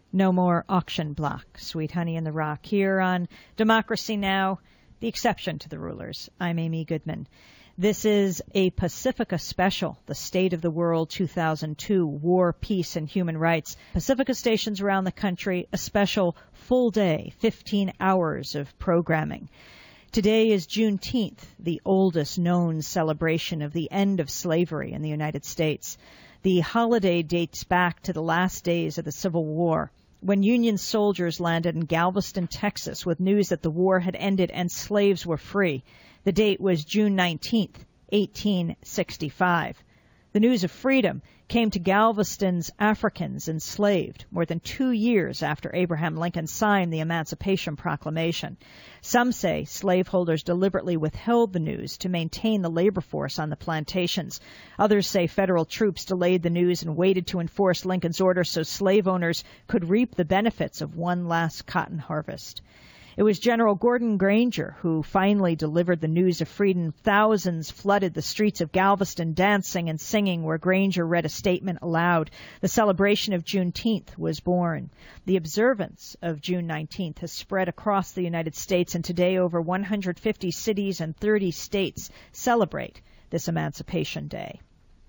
No more auction block. Sweet Honey in the Rock here on Democracy Now!, the exception to the rulers. I'm Amy Goodman. This is a Pacifica special, the State of the World 2002, War, Peace, and Human Rights. Pacifica stations around the country, a special full day, 15 hours of programming. Today is Juneteenth, the oldest known celebration of the end of slavery in the United States. The holiday dates back to the last days of the Civil War, when Union soldiers landed in Galveston, Texas, with news that the war had ended and slaves were free. The date was June 19th, 1865. The news of freedom came to Galveston's Africans enslaved more than 2 years after Abraham Lincoln signed the Emancipation Proclamation. Some say slaveholders deliberately withheld the news to maintain the labor force on the plantations. Others say federal troops delayed the news and waited to enforce Lincoln's order so slave owners could reap the benefits of one last cotton harvest. It was General Gordon Granger who finally delivered the news of freedom. Thousands flooded the streets of Galveston, dancing and singing where Granger read a statement aloud. The celebration of Juneteenth was born. The observance of June 19th has spread across the United States, and today over 150 cities and 30 states celebrate this Emancipation Day.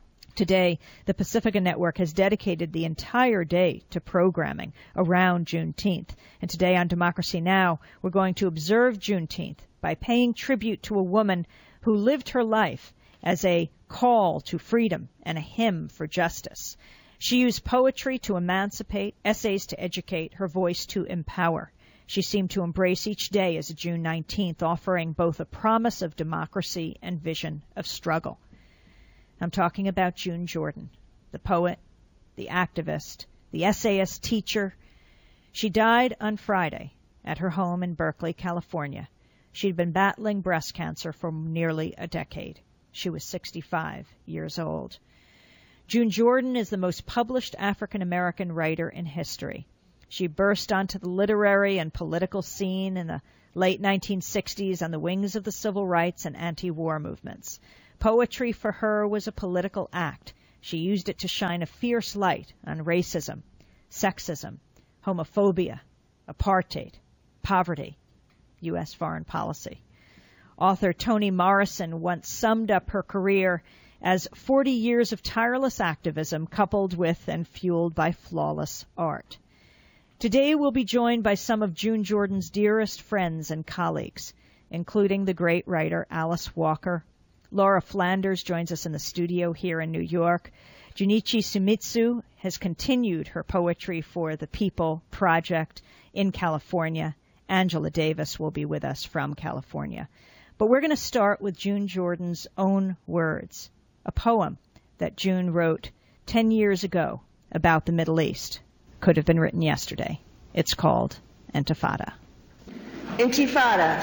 Today, the Pacifica Network has dedicated the entire day to programming around Juneteenth. And today on Democracy Now!, we're going to observe Juneteenth by paying tribute to a woman who lived her life as a call to freedom and a hymn for justice. She used poetry to emancipate, essays to educate, her voice to empower. She seemed to embrace each day as a June 19th, offering both a promise of democracy and vision of struggle. I'm talking about June Jordan, the poet, the activist, the essayist, teacher. She died on Friday at her home in Berkeley, California. She'd been battling breast cancer for nearly a decade. She was 65 years old. June Jordan is the most published African-American writer in history. She burst onto the literary and political scene in the late 1960s on the wings of the civil rights and anti-war movements. Poetry for her was a political act. She used it to shine a fierce light on racism, sexism, homophobia, apartheid, poverty, U.S. foreign policy. Author Toni Morrison once summed up her career as 40 years of tireless activism coupled with and fueled by flawless art. Today we'll be joined by some of June Jordan's dearest friends and colleagues, including the great writer Alice Walker. Laura Flanders joins us in the studio here in New York. Junichi Sumitsu has continued her poetry for the People Project in California. Angela Davis will be with us from California. But we're going to start with June Jordan's own words, a poem that June wrote 10 years ago about the Middle East. Could have been written yesterday. It's called Intifada. Intifada.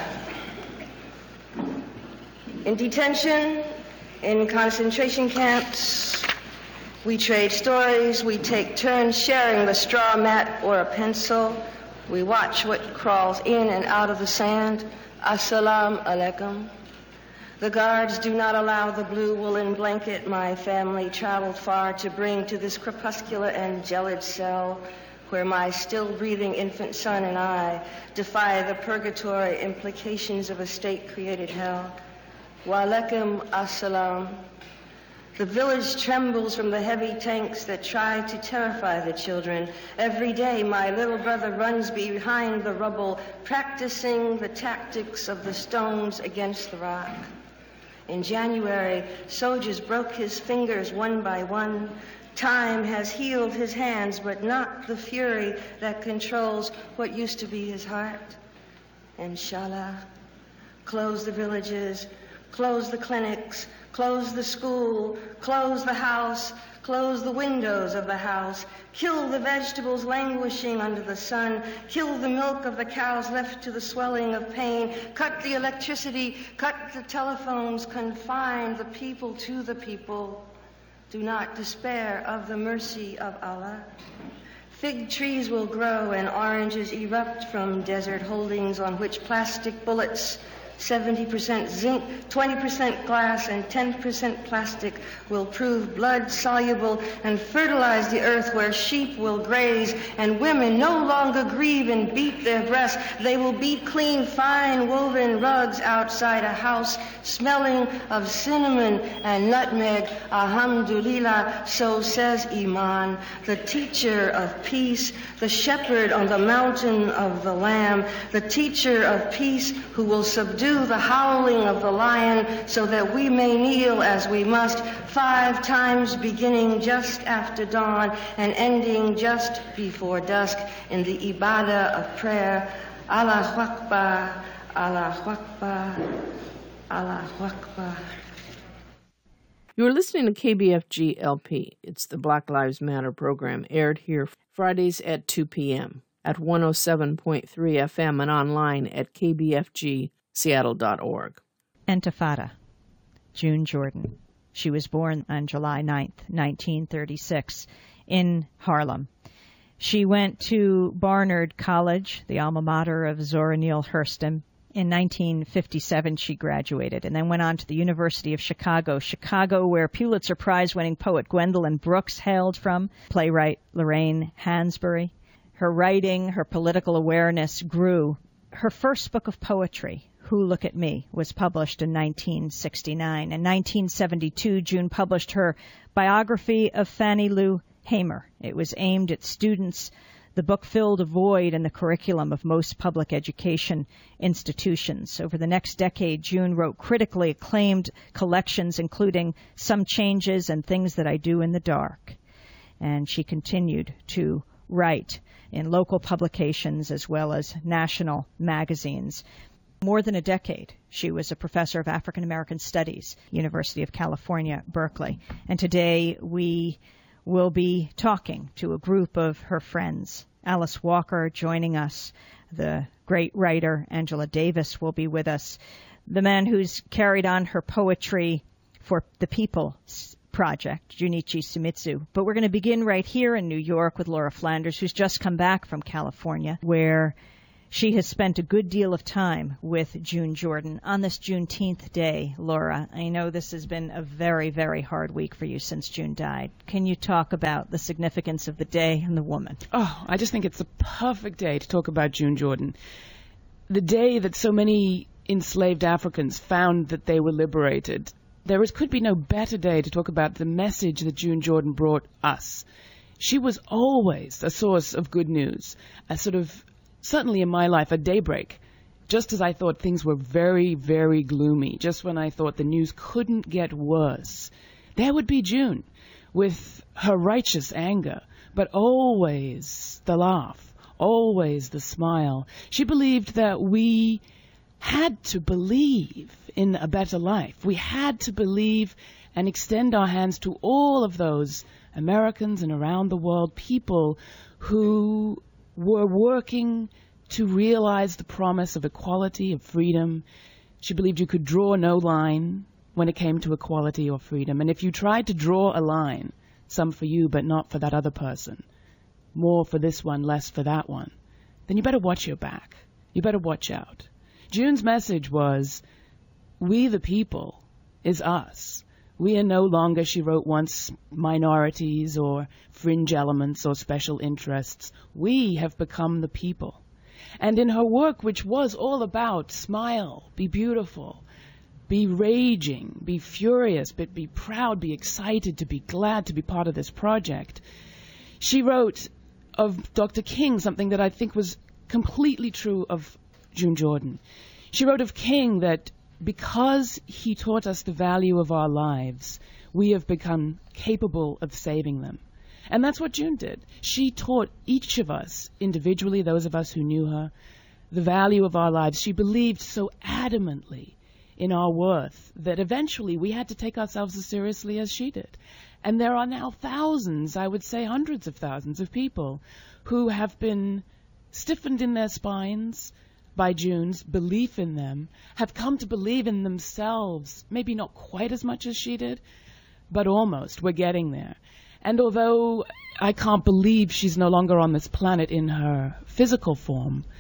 In detention, in concentration camps, we trade stories, we take turns sharing the straw mat or a pencil. We watch what crawls in and out of the sand. Assalamu alaikum. The guards do not allow the blue woolen blanket my family traveled far to bring to this crepuscular and gelid cell where my still-breathing infant son and I defy the purgatory implications of a state-created hell. Wa alaikum assalam. The village trembles from the heavy tanks that try to terrify the children. Every day, my little brother runs behind the rubble, practicing the tactics of the stones against the rock. In January, soldiers broke his fingers one by one. Time has healed his hands, but not the fury that controls what used to be his heart. Inshallah, close the villages, close the clinics, close the school, close the house, close the windows of the house, kill the vegetables languishing under the sun, kill the milk of the cows left to the swelling of pain, cut the electricity, cut the telephones, confine the people to the people. Do not despair of the mercy of Allah. Fig trees will grow and oranges erupt from desert holdings on which plastic bullets 70% zinc, 20% glass, and 10% plastic will prove blood-soluble and fertilize the earth where sheep will graze, and women no longer grieve and beat their breasts. They will beat clean, fine woven rugs outside a house, smelling of cinnamon and nutmeg. Alhamdulillah, so says Iman, the teacher of peace, the shepherd on the mountain of the Lamb, the teacher of peace who will subdue the howling of the lion so that we may kneel as we must 5 times, beginning just after dawn and ending just before dusk in the ibadah of prayer. Allahu Akbar, Allahu Akbar, Allahu Akbar. You are listening to KBFG LP. It's the Black Lives Matter program, aired here Fridays at 2 p.m. at 107.3 FM and online at kbfgseattle.org. Intifada, June Jordan. She was born on July 9th, 1936, in Harlem. She went to Barnard College, the alma mater of Zora Neale Hurston. In 1957, she graduated and then went on to the University of Chicago, where Pulitzer Prize-winning poet Gwendolyn Brooks hailed from, playwright Lorraine Hansberry. Her writing, her political awareness grew. Her first book of poetry, Who Look at Me, was published in 1969. In 1972, June published her biography of Fannie Lou Hamer. It was aimed at students. The book filled a void in the curriculum of most public education institutions. Over the next decade, June wrote critically acclaimed collections, including Some Changes and Things That I Do in the Dark. And she continued to write in local publications as well as national magazines. More than a decade, she was a professor of African American Studies, University of California, Berkeley. And today we will be talking to a group of her friends. Alice Walker joining us. The great writer Angela Davis will be with us. The man who's carried on her poetry for the People Project, Junichi Sumitsu. But we're going to begin right here in New York with Laura Flanders, who's just come back from California, where she has spent a good deal of time with June Jordan on this Juneteenth day. Laura, I know this has been a very, very hard week for you since June died. Can you talk about the significance of the day and the woman? Oh, I just think it's the perfect day to talk about June Jordan. The day that so many enslaved Africans found that they were liberated. Could be no better day to talk about the message that June Jordan brought us. She was always a source of good news, a sort of, certainly in my life, a daybreak. Just as I thought things were very, very gloomy, just when I thought the news couldn't get worse, there would be June with her righteous anger, but always the laugh, always the smile. She believed that we had to believe in a better life. We had to believe and extend our hands to all of those Americans and around the world, people who were working to realize the promise of equality, of freedom. She believed you could draw no line when it came to equality or freedom. And if you tried to draw a line, some for you but not for that other person, more for this one, less for that one, then you better watch your back. You better watch out. June's message was, we the people is us. We are no longer, she wrote once, minorities or fringe elements or special interests. We have become the people. And in her work, which was all about smile, be beautiful, be raging, be furious, but be proud, be excited, to be glad to be part of this project, she wrote of Dr. King something that I think was completely true of June Jordan. She wrote of King that because he taught us the value of our lives, we have become capable of saving them. And that's what June did. She taught each of us, individually, those of us who knew her, the value of our lives. She believed so adamantly in our worth that eventually we had to take ourselves as seriously as she did. And there are now thousands, I would say hundreds of thousands of people who have been stiffened in their spines by June's belief in them, have come to believe in themselves, maybe not quite as much as she did, but almost. We're getting there. And although I can't believe she's no longer on this planet in her physical form,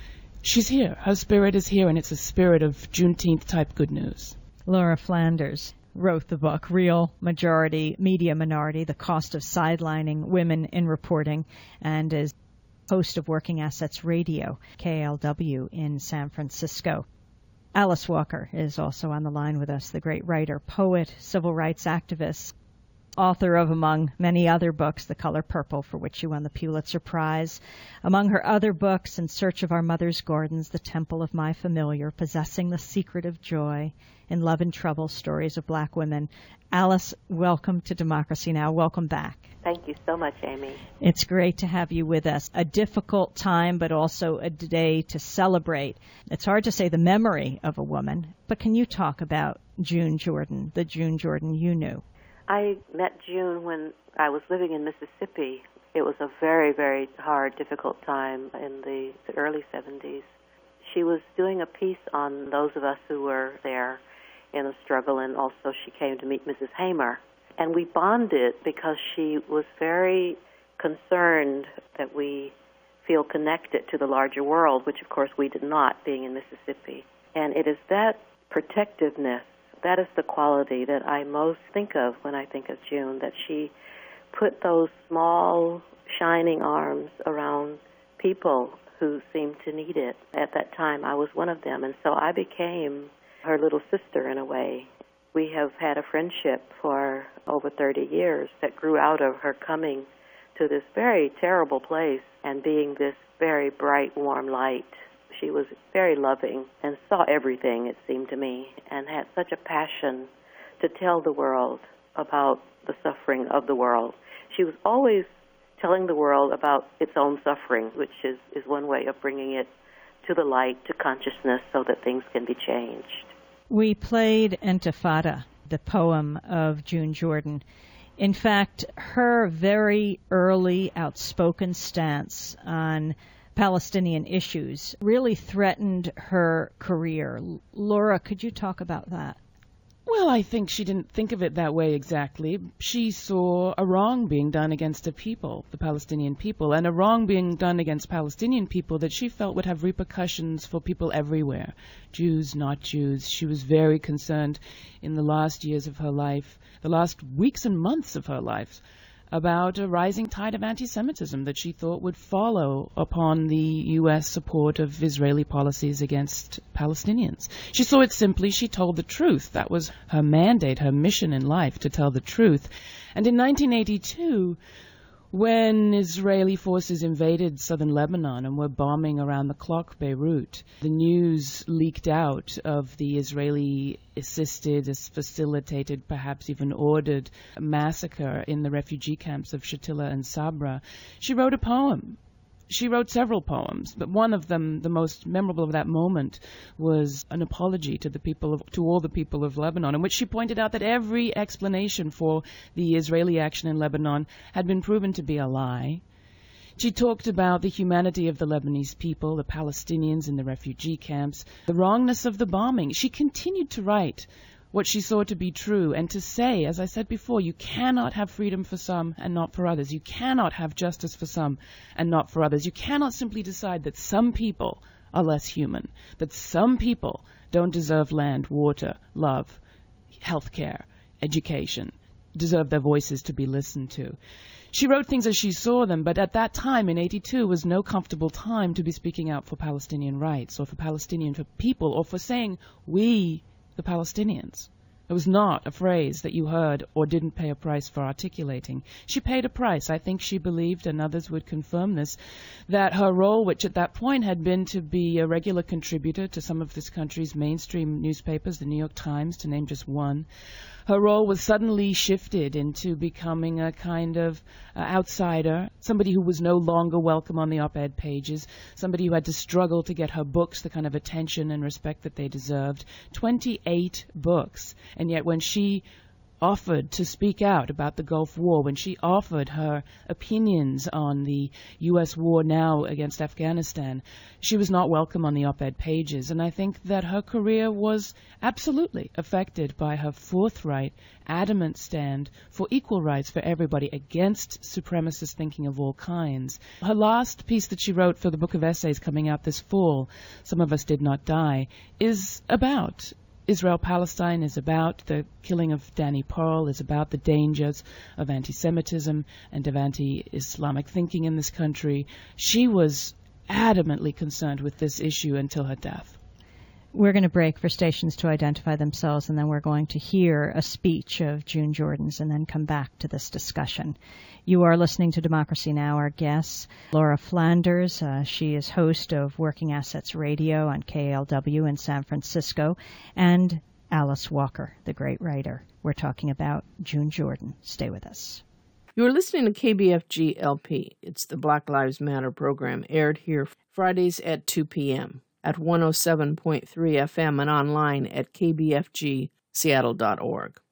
she's here. Her spirit is here, and it's a spirit of Juneteenth-type good news. Laura Flanders wrote the book, Real Majority, Media Minority, The Cost of Sidelining Women in Reporting, and is host of Working Assets Radio, KLW, in San Francisco. Alice Walker is also on the line with us, the great writer, poet, civil rights activist, author of, among many other books, The Color Purple, for which she won the Pulitzer Prize. Among her other books, In Search of Our Mother's Gardens, The Temple of My Familiar, Possessing the Secret of Joy, In Love and Trouble, Stories of Black Women. Alice, welcome to Democracy Now! Welcome back. Thank you so much, Amy. It's great to have you with us. A difficult time, but also a day to celebrate. It's hard to say the memory of a woman, but can you talk about June Jordan, the June Jordan you knew? I met June when I was living in Mississippi. It was a very, very hard, difficult time in the early 70s. She was doing a piece on those of us who were there in the struggle, and also she came to meet Mrs. Hamer. And we bonded because she was very concerned that we feel connected to the larger world, which of course we did not, being in Mississippi. And it is that protectiveness, that is the quality that I most think of when I think of June, that she put those small, shining arms around people who seemed to need it. At that time, I was one of them, and so I became her little sister in a way. We have had a friendship for over 30 years that grew out of her coming to this very terrible place and being this very bright, warm light. She was very loving and saw everything, it seemed to me, and had such a passion to tell the world about the suffering of the world. She was always telling the world about its own suffering, which is one way of bringing it to the light, to consciousness, so that things can be changed. We played Intifada, the poem of June Jordan. In fact, her very early outspoken stance on Palestinian issues really threatened her career. Laura, could you talk about that? Well, I think she didn't think of it that way exactly. She saw a wrong being done against a people, the Palestinian people, and a wrong being done against Palestinian people that she felt would have repercussions for people everywhere, Jews, not Jews. She was very concerned in the last years of her life, the last weeks and months of her life, about a rising tide of anti-Semitism that she thought would follow upon the U.S. support of Israeli policies against Palestinians. She saw it simply. She told the truth. That was her mandate, her mission in life, to tell the truth. And in 1982, when Israeli forces invaded southern Lebanon and were bombing around the clock Beirut, the news leaked out of the Israeli-assisted, facilitated, perhaps even ordered massacre in the refugee camps of Shatila and Sabra. She wrote a poem. She wrote several poems, but one of them, the most memorable of that moment, was an apology to all the people of Lebanon, in which she pointed out that every explanation for the Israeli action in Lebanon had been proven to be a lie. She talked about the humanity of the Lebanese people, the Palestinians in the refugee camps, the wrongness of the bombing. She continued to write what she saw to be true, and to say, as I said before, you cannot have freedom for some and not for others. You cannot have justice for some and not for others. You cannot simply decide that some people are less human, that some people don't deserve land, water, love, health care, education, deserve their voices to be listened to. She wrote things as she saw them, but at that time, in 82, was no comfortable time to be speaking out for Palestinian rights or for Palestinian people or for saying, we, the Palestinians. It was not a phrase that you heard or didn't pay a price for articulating. She paid a price. I think she believed, and others would confirm this, that her role, which at that point had been to be a regular contributor to some of this country's mainstream newspapers, the New York Times, to name just one, her role was suddenly shifted into becoming a kind of outsider, somebody who was no longer welcome on the op-ed pages, somebody who had to struggle to get her books the kind of attention and respect that they deserved. 28 books. And yet when she offered to speak out about the Gulf War, when she offered her opinions on the U.S. war now against Afghanistan, she was not welcome on the op-ed pages. And I think that her career was absolutely affected by her forthright, adamant stand for equal rights for everybody against supremacist thinking of all kinds. Her last piece that she wrote for the book of essays coming out this fall, Some of Us Did Not Die, is about Israel-Palestine, is about the killing of Danny Pearl, is about the dangers of anti-Semitism and of anti-Islamic thinking in this country. She was adamantly concerned with this issue until her death. We're going to break for stations to identify themselves, and then we're going to hear a speech of June Jordan's and then come back to this discussion. You are listening to Democracy Now!. Our guest, Laura Flanders. She is host of Working Assets Radio on KALW in San Francisco, and Alice Walker, the great writer. We're talking about June Jordan. Stay with us. You're listening to KBFG LP. It's the Black Lives Matter program, aired here Fridays at 2 p.m. at 107.3 FM and online at kbfgseattle.org.